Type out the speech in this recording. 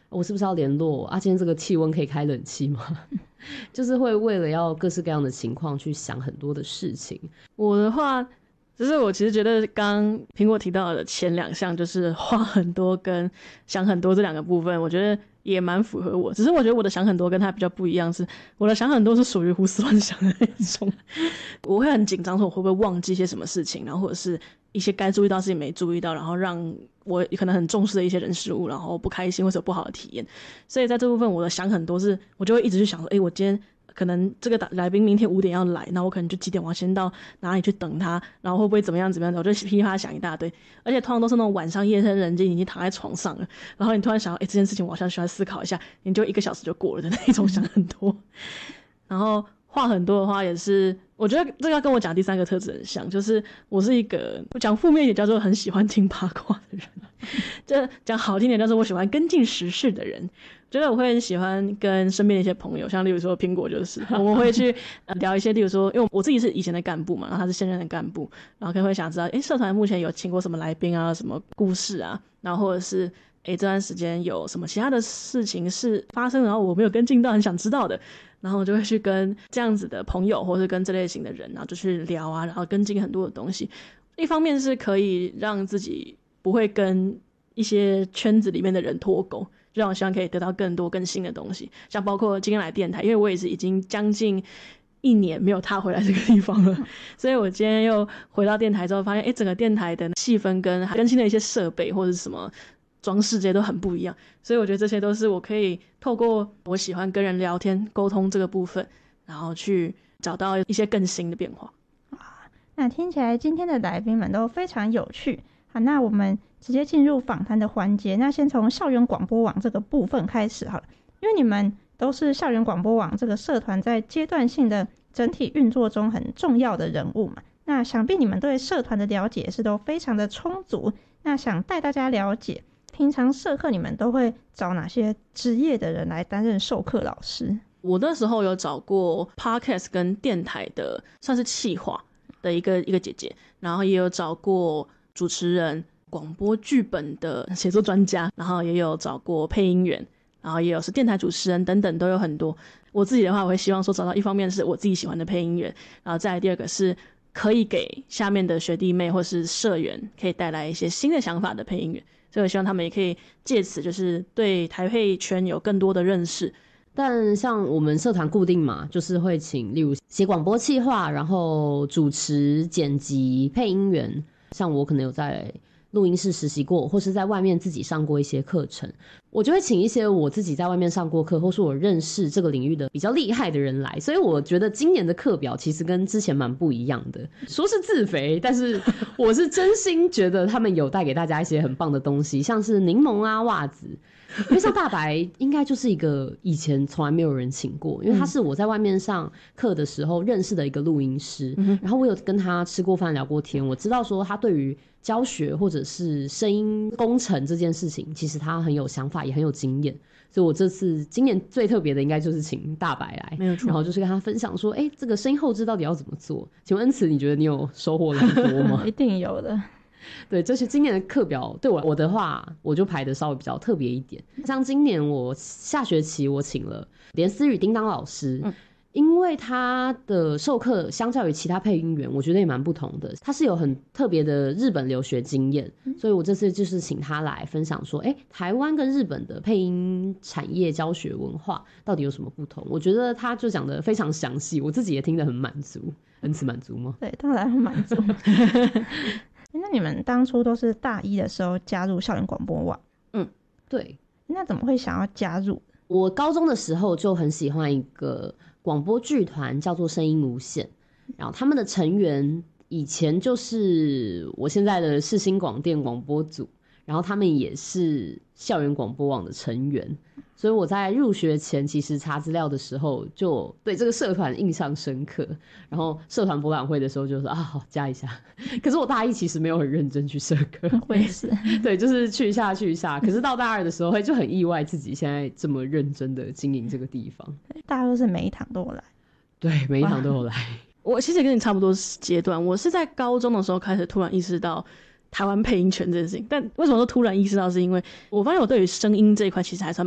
我是不是要联络啊？今天这个气温可以开冷气吗？就是会为了要各式各样的情况去想很多的事情。 我的话，就是我其实觉得刚苹果提到的前2项，就是话很多跟想很多这2个部分，我觉得也蛮符合我。只是我觉得我的想很多跟他比较不一样，是我的想很多是属于胡思乱想的那种。我会很紧张，说我会不会忘记些什么事情，然后或者是一些该注意到的事情没注意到，然后让我可能很重视的一些人事物，然后不开心或者有不好的体验。所以在这部分我的想很多是，我就会一直去想说，我今天可能这个来宾明天5点要来，那我可能就几点我要先到哪里去等他，然后会不会怎么样怎么样的，我就噼里啪啦想一大堆。而且通常都是那种晚上夜深人静，已经躺在床上了，然后你突然想到这件事情我好像需要思考一下，你就1个小时就过了的那种想很多。然后话很多的话也是，我觉得这个要跟我讲第3个特质很像，就是我是一个讲负面一点叫做很喜欢听八卦的人，就讲好听点叫做我喜欢跟进时事的人。觉得我会很喜欢跟身边的一些朋友，像例如说苹果就是我们会去聊一些，例如说因为我自己是以前的干部嘛，然后他是现任的干部，然后可能会想知道社团目前有请过什么来宾啊，什么故事啊，然后或者是这段时间有什么其他的事情是发生，然后我没有跟进到很想知道的，然后我就会去跟这样子的朋友或是跟这类型的人然后就去聊啊，然后跟进很多的东西。一方面是可以让自己不会跟一些圈子里面的人脱钩，就让我希望可以得到更多更新的东西，像包括今天来电台，因为我也是已经将近1年没有踏回来这个地方了，所以我今天又回到电台之后发现整个电台的气氛跟更新的一些设备或者是什么装饰这些都很不一样，所以我觉得这些都是我可以透过我喜欢跟人聊天沟通这个部分，然后去找到一些更新的变化。 那听起来今天的来宾们都非常有趣。好，那我们直接进入访谈的环节。那先从校园广播网这个部分开始好了，因为你们都是校园广播网这个社团在阶段性的整体运作中很重要的人物嘛。那想必你们对社团的了解是都非常的充足。那想带大家了解，平常社课你们都会找哪些职业的人来担任授课老师？ 我那时候有找过 podcast 跟电台的算是企划的一个姐姐，然后也有找过主持人、广播剧本的写作专家，然后也有找过配音员，然后也有是电台主持人等等，都有很多。我自己的话，我会希望说找到一方面是我自己喜欢的配音员，然后再来第2个是可以给下面的学弟妹或是社员可以带来一些新的想法的配音员，所以我希望他们也可以借此就是对台配圈有更多的认识。 但像我们社团固定嘛，就是会请例如写广播企划，然后主持、剪辑、配音员。像我可能有在录音室实习过，或是在外面自己上过一些课程，我就会请一些我自己在外面上过课，或是我认识这个领域的比较厉害的人来。所以我觉得今年的课表其实跟之前蛮不一样的，说是自肥，但是我是真心觉得他们有带给大家一些很棒的东西，像是柠檬啊、袜子。因为像大白应该就是一个以前从来没有人请过，因为他是我在外面上课的时候认识的一个录音师，然后我有跟他吃过饭聊过天，我知道说他对于教学或者是声音工程这件事情其实他很有想法也很有经验，所以我这次今年最特别的应该就是请大白来， 没有错， 然后就是跟他分享说这个声音后制到底要怎么做。请问恩慈你觉得你有收获了很多吗？ 一定有的。 对，这是今年的课表对我的话，我就排的稍微比较特别一点。像今年我下学期我请了连思雨叮当老师，因为他的授课相较于其他配音员，我觉得也蛮不同的。他是有很特别的日本留学经验，所以我这次就是请他来分享说，台湾跟日本的配音产业教学文化到底有什么不同？我觉得他就讲得非常详细，我自己也听得很满足。恩慈满足吗？ 对，当然很满足。那你们当初都是大一的时候加入校园广播网？ 对。 那怎么会想要加入？ 我高中的时候就很喜欢一个广播剧团，叫做声音无限，然后他们的成员以前就是我现在的世新广电广播组，然后他们也是校园广播网的成员，所以我在入学前其实查资料的时候就对这个社团印象深刻，然后社团博览会的时候就说好加一下。可是我大一其实没有很认真去社课， 我也是， 对，就是去一下。可是到大二的时候就很意外自己现在这么认真的经营这个地方。 大二是每一堂都有来？ 对，每一堂都有来。 我其实跟你差不多阶段，我是在高中的时候开始突然意识到台湾配音圈这件事情，但为什么说突然意识到，是因为我发现我对于声音这一块其实还算